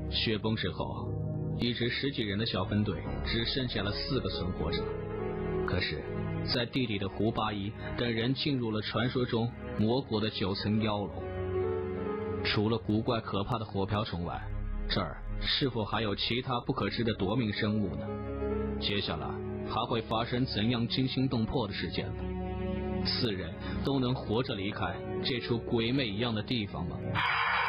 雪崩之后，一支10几人的小分队只剩下了4个存活者。可是，在地底的胡八一等人进入了传说中魔国的9层妖楼。除了古怪可怕的火瓢虫外，这儿是否还有其他不可知的夺命生物呢？接下来还会发生怎样惊心动魄的事件呢？4人都能活着离开这处鬼魅一样的地方吗？